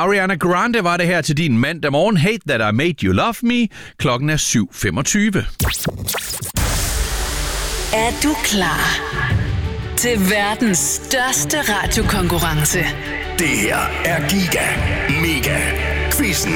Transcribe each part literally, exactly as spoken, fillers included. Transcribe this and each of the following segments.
Ariana Grande var det her til din mandag morgen. Hate That I Made You Love Me. Klokken er syv femogtyve. Er du klar til verdens største radiokonkurrence? Det her er Giga Mega Quizzen.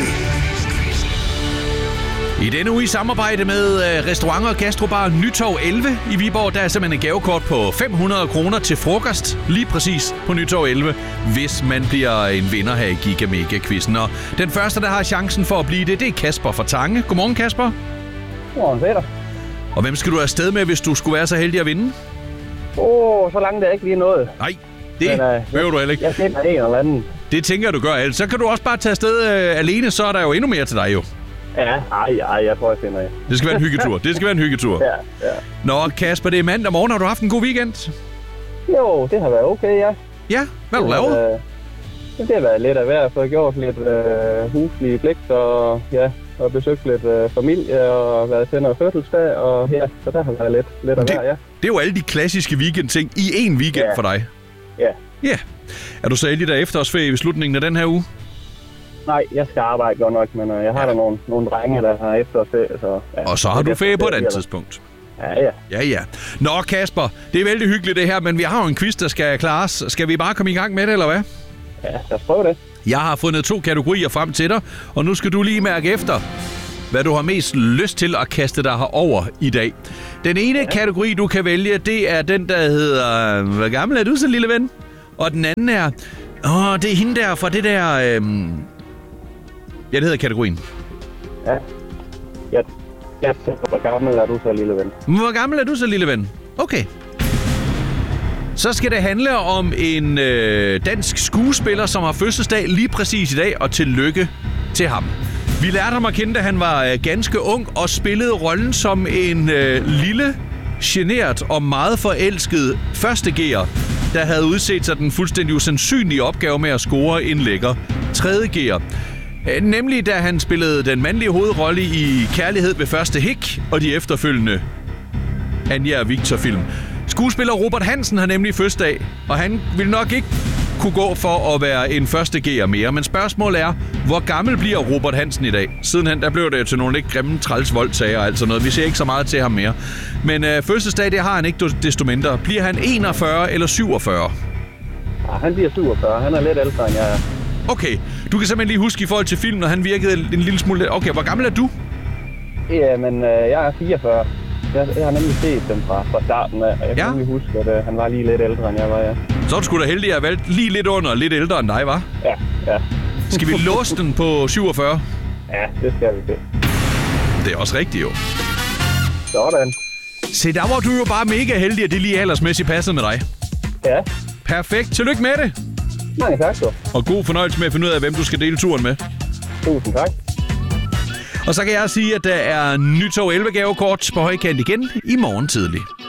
I denne uge i samarbejde med restaurant- og gastrobar Nytorv elleve i Viborg, der er simpelthen et gavekort på fem hundrede kroner til frokost, lige præcis på Nytorv elleve, hvis man bliver en vinder her i Giga Mega Quizzen. Og den første, der har chancen for at blive det, det er Kasper fra Tange. Godmorgen, Kasper. Godmorgen, Peter. Og hvem skal du afsted med, hvis du skulle være så heldig at vinde? Åh, oh, så langt er ikke lige noget. Nej, det uh, behøver du heller ikke. Jeg finder en eller anden. Det tænker du gør. Altså, så kan du også bare tage afsted øh, alene, så er der jo endnu mere til dig jo. Ja, ej, ej, jeg tror, jeg finder en. Det skal være en hyggetur. Det skal være en hyggetur. Ja, ja. Nå, Kasper, det er mandag morgen. Har du haft en god weekend? Jo, det har været okay, ja. Ja, hvad har du lavet? Øh, det har været lidt af hver, for jeg gjort lidt øh, huslige pligt, og ja, og besøgt lidt øh, familie, og været til noget fødselsdag, og ja, så der har været lidt, lidt af det, hver, ja. Det er jo alle de klassiske weekendting i én weekend ja. for dig. Ja. Ja. Er du så heldig, der er efterårsferie i slutningen af den her uge? Nej, jeg skal arbejde godt nok, men øh, jeg har ja. der nogle, nogle drenge, der har efterårsferie, så... Ja, og så har du ferie på et andet tidspunkt. Ja, ja. Ja, ja. Nå, Kasper, det er vældig hyggeligt det her, men vi har jo en quiz, der skal klares. Skal vi bare komme i gang med det, eller hvad? Ja, lad os prøve det. Jeg har fundet to kategorier frem til dig, og nu skal du lige mærke efter, hvad du har mest lyst til at kaste dig herover i dag. Den ene ja. kategori, du kan vælge, det er den, der hedder... Hvor gammel er du så, lille ven? Og den anden er... Åh, det er hende der fra det der... Øhm... Ja, det hedder kategorien. Ja. Jeg, jeg tænker, hvor gammel er du så, lille ven? Hvor gammel er du så, lille ven? Okay. Så skal det handle om en øh, dansk skuespiller, som har fødselsdag lige præcis i dag, og tillykke til ham. Vi lærte ham at kende, da han var øh, ganske ung og spillede rollen som en øh, lille, genert og meget forelsket førstegear, der havde udset sig den fuldstændig usandsynlige opgave med at score en lækker tredjegear. Nemlig da han spillede den mandlige hovedrolle i Kærlighed ved første hik og de efterfølgende Anja og Victor-film. Skuespiller Robert Hansen har nemlig fødselsdag, og han vil nok ikke kunne gå for at være en førstegear mere. Men spørgsmålet er, hvor gammel bliver Robert Hansen i dag? Sidenhen der blev det til nogle lidt grimme trælsvoldsager og alt sådan noget. Vi ser ikke så meget til ham mere. Men øh, fødselsdag, det har han ikke desto mindre. Bliver han enogfyrre eller syvogfyrre? Ja, han bliver syvogfyrre. Han er lidt ældre, end jeg er. Okay, du kan simpelthen lige huske i forhold til filmen, når han virkede en lille smule... Okay, hvor gammel er du? Jamen, øh, jeg er fireogfyrre. Jeg, jeg har nemlig set dem fra, fra starten af, og jeg kan ja. nemlig huske, at øh, han var lige lidt ældre, end jeg var, ja. Så er du sgu da heldig, at jeg valgte lige lidt under og lidt ældre end dig, hva'? Ja, ja. Skal vi låse den på syvogfyrre? Ja, det skal vi det. Det er også rigtigt, jo. Sådan. Se, der var du jo bare mega heldig, at det lige aldersmæssigt passede med dig. Ja. Perfekt. Tillykke med det. Mange tak, så. Og god fornøjelse med at finde ud af, hvem du skal dele turen med. Tusind tak. Og så kan jeg sige, at der er Nytorv elleve gavekort på højkant igen i morgen tidlig.